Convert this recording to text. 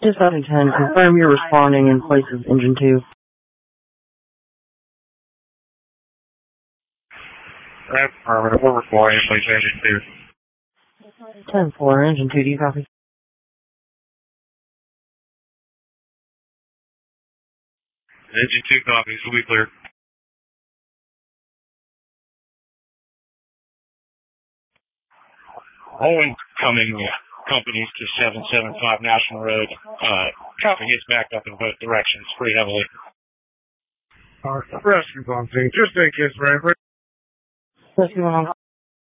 Dispatch 10, confirm you're responding in place of engine 2. Affirmative, we're responding in place of engine 10-4, engine 2, do you copy? Engine 2 copies, we'll be clear. All incoming companies to 775 National Road. Traffic gets backed up in both directions pretty heavily. Rescue's on scene, just in case, right? Rescue 1 on